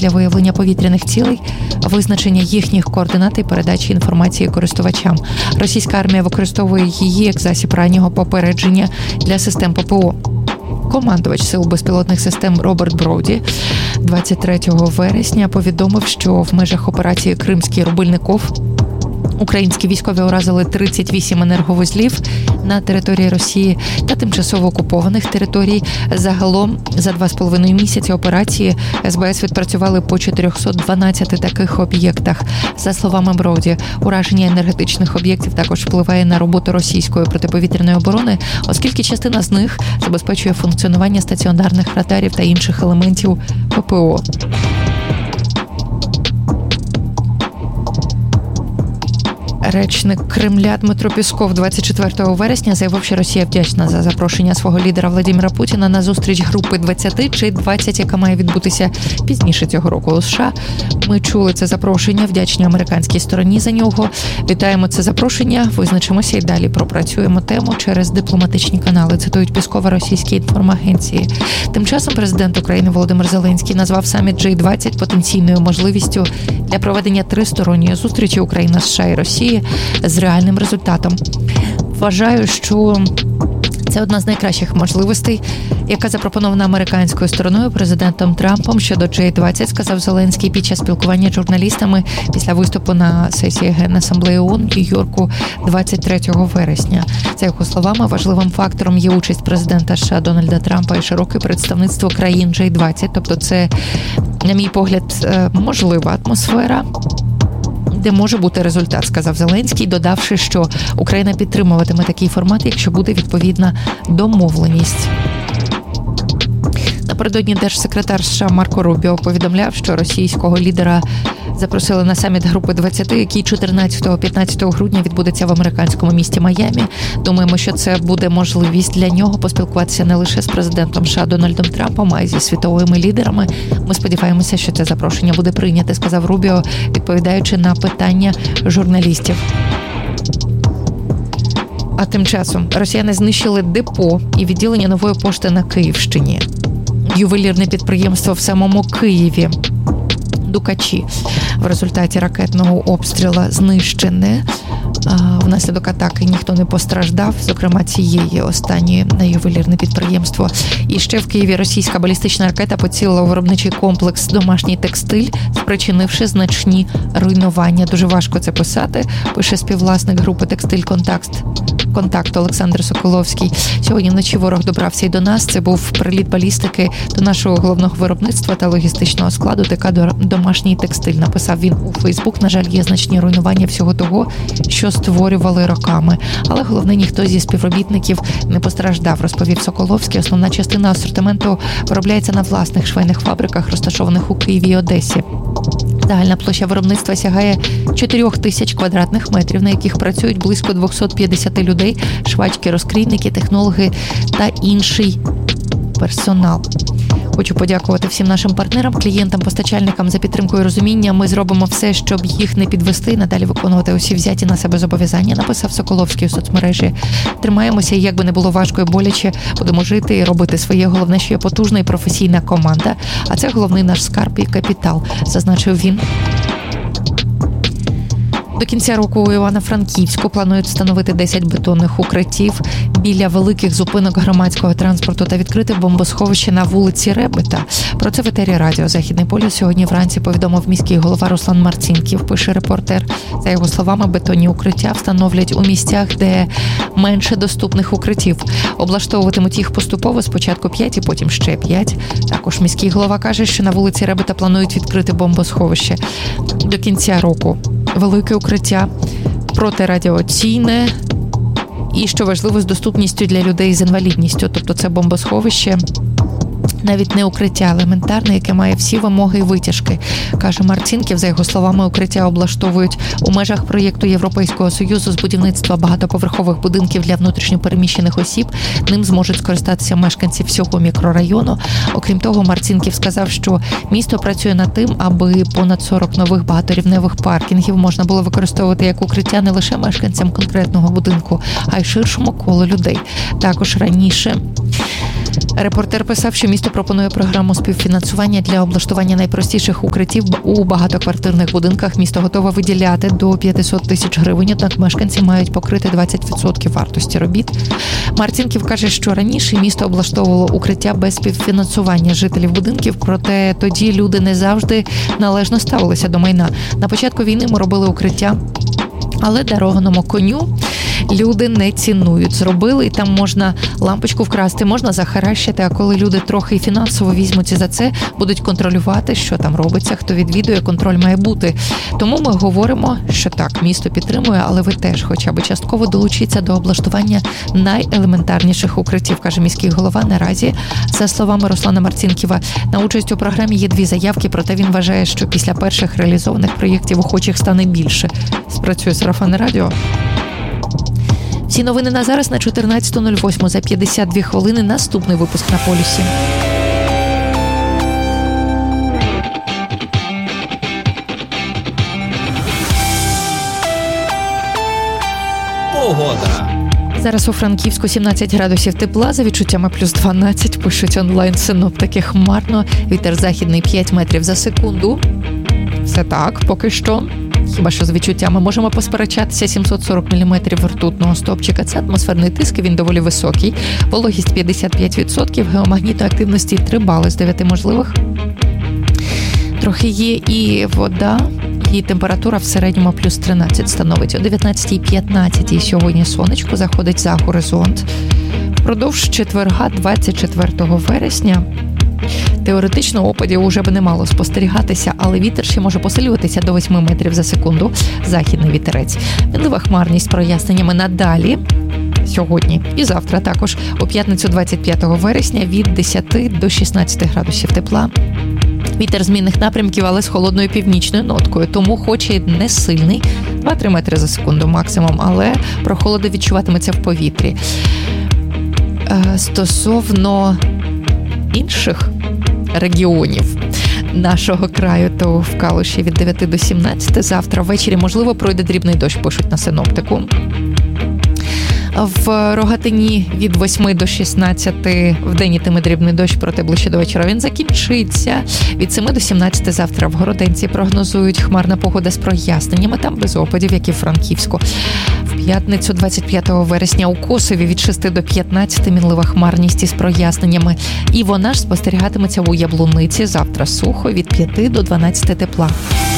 для виявлення повітряних цілей, визначення їхніх координат і передачі інформації користувачам. Російська армія використовує її як засіб раннього попередження для систем ППО. Командувач Сил безпілотних систем Роберт Броуді 23 вересня повідомив, що в межах операції «Кримський рубильников» українські військові уразили 38 енерговузлів на території Росії та тимчасово окупованих територій. Загалом за 2,5 місяці операції СБС відпрацювали по 412 таких об'єктах. За словами Броуді, ураження енергетичних об'єктів також впливає на роботу російської протиповітряної оборони, оскільки частина з них забезпечує функціонування стаціонарних радарів та інших елементів ППО. Речник Кремля Дмитро Пєсков 24 вересня заявив, що Росія вдячна за запрошення свого лідера Владимира Путіна на зустріч групи 20 чи 20, яка має відбутися пізніше цього року у США. Ми чули це запрошення, вдячні американській стороні за нього. Вітаємо це запрошення, визначимося і далі пропрацюємо тему через дипломатичні канали, цитують Пєскова російські інформагенції. Тим часом президент України Володимир Зеленський назвав саміт G20 потенційною можливістю для проведення тристоронньої зустрічі Україна, США і Росії з реальним результатом. Вважаю, що це одна з найкращих можливостей, яка запропонована американською стороною президентом Трампом щодо G20, сказав Зеленський під час спілкування з журналістами після виступу на сесії Генасамблеї ООН в Нью-Йорку 23 вересня. За його словами, важливим фактором є участь президента США Дональда Трампа і широке представництво країн G20. Тобто це, на мій погляд, можлива атмосфера, де може бути результат, сказав Зеленський, додавши, що Україна підтримуватиме такий формат, якщо буде відповідна домовленість. Напередодні держсекретар США Марко Рубіо повідомляв, що російського лідера запросили на саміт групи 20, який 14-15 грудня відбудеться в американському місті Майамі. Думаємо, що це буде можливість для нього поспілкуватися не лише з президентом США Дональдом Трампом, а й зі світовими лідерами. Ми сподіваємося, що це запрошення буде прийняте, сказав Рубіо, відповідаючи на питання журналістів. А тим часом росіяни знищили депо і відділення Нової пошти на Київщині. Ювелірне підприємство в самому Києві, Дукачі, в результаті ракетного обстрілу знищене. Внаслідок атаки ніхто не постраждав, зокрема цієї останньої на ювелірне підприємство. І ще в Києві російська балістична ракета поцілила у виробничий комплекс «Домашній текстиль», спричинивши значні руйнування. Дуже важко це писати, пише співвласник групи «Текстиль Контакт» Олександр Соколовський. Сьогодні вночі ворог добрався й до нас. Це був приліт балістики до нашого головного виробництва та логістичного складу ТК «Домашній текстиль», написав він у Фейсбук. На жаль, є значні руйнування всього того, що створювали роками. Але головне, ніхто зі співробітників не постраждав, розповів Соколовський. Основна частина асортименту виробляється на власних швейних фабриках, розташованих у Києві і Одесі. Загальна площа виробництва сягає 4000 квадратних метрів, на яких працюють близько 250 людей, швачки, розкрійники, технологи та інший персонал. Хочу подякувати всім нашим партнерам, клієнтам, постачальникам за підтримку і розуміння. Ми зробимо все, щоб їх не підвести і надалі виконувати усі взяті на себе зобов'язання, написав Соколовський у соцмережі. Тримаємося, і як би не було важко і боляче, будемо жити і робити своє. Головне, що є потужна і професійна команда, а це головний наш скарб і капітал, зазначив він. До кінця року у Івано-Франківську планують встановити 10 бетонних укриттів біля великих зупинок громадського транспорту та відкрити бомбосховище на вулиці Ребета. Про це в етері радіо «Західний полюс» сьогодні вранці повідомив міський голова Руслан Марцінків, пише репортер. За його словами, бетонні укриття встановлять у місцях, де менше доступних укриттів. Облаштовуватимуть їх поступово, спочатку 5 і потім ще 5. Також міський голова каже, що на вулиці Ребета планують відкрити бомбосховище до кінця року. Велике укриття, протирадіаційне і, що важливо, з доступністю для людей з інвалідністю. Тобто це бомбосховище, навіть не укриття, елементарне, яке має всі вимоги і витяжки, каже Марцінків. За його словами, укриття облаштовують у межах проєкту Європейського Союзу з будівництва багатоповерхових будинків для внутрішньопереміщених осіб. Ним зможуть скористатися мешканці всього мікрорайону. Окрім того, Марцінків сказав, що місто працює над тим, аби понад 40 нових багаторівневих паркінгів можна було використовувати як укриття не лише мешканцям конкретного будинку, а й ширшому колу людей. Також раніше Репортер писав, що місто пропонує програму співфінансування для облаштування найпростіших укриттів у багатоквартирних будинках. Місто готове виділяти до 500 тисяч гривень, однак мешканці мають покрити 20% вартості робіт. Марцінків каже, що раніше місто облаштовувало укриття без співфінансування жителів будинків, проте тоді люди не завжди належно ставилися до майна. На початку війни ми робили укриття, але дарованому коню люди не цінують. Зробили, і там можна лампочку вкрасти, можна захаращити, а коли люди трохи фінансово візьмуться за це, будуть контролювати, що там робиться, хто відвідує, контроль має бути. Тому ми говоримо, що так, місто підтримує, але ви теж хоча б частково долучіться до облаштування найелементарніших укриттів, каже міський голова. Наразі, за словами Руслана Марцінківа, на участь у програмі є 2 заявки, проте він вважає, що після перших реалізованих проєктів охочих стане більше. Спрацює Сарафанне радіо. Всі новини на зараз на 14.08. За 52 хвилини наступний випуск на Полюсі. Погода. Зараз у Франківську 17 градусів тепла, за відчуттями плюс 12, пишуть онлайн-синоптики. Хмарно, вітер західний 5 метрів за секунду. Все так, поки що. Хіба що з відчуттями можемо посперечатися. 740 мм ртутного стовпчика. Це атмосферний тиск, він доволі високий. Вологість 55%, геомагнітної активності 3 бали з 9 можливих. Трохи є і вода, і температура в середньому плюс 13 становить. О 19:15 сьогодні сонечко заходить за горизонт. Впродовж четверга, 24 вересня, теоретично опадів уже б не мало спостерігатися, але вітер ще може посилюватися до 8 метрів за секунду. Західний вітерець. Мінлива хмарність з проясненнями надалі. Сьогодні і завтра також. У п'ятницю 25 вересня від 10 до 16 градусів тепла. Вітер змінних напрямків, але з холодною північною ноткою. Тому хоч і не сильний, 2-3 метри за секунду максимум, але прохолода відчуватиметься в повітрі. Стосовно інших регіонів нашого краю, то в Калуші від 9 до 17. Завтра ввечері, можливо, пройде дрібний дощ, пишуть на синоптику. В Рогатині від 8 до 16 вдень йтиме дрібний дощ, проте ближче до вечора він закінчиться. Від 7 до 17 завтра в Городенці прогнозують хмарна погода з проясненнями, там без опадів, як і в Франківську. В п'ятницю 25 вересня у Косові від 6 до 15 мінлива хмарність із проясненнями. І вона ж спостерігатиметься у Яблуниці. Завтра сухо від 5 до 12 тепла.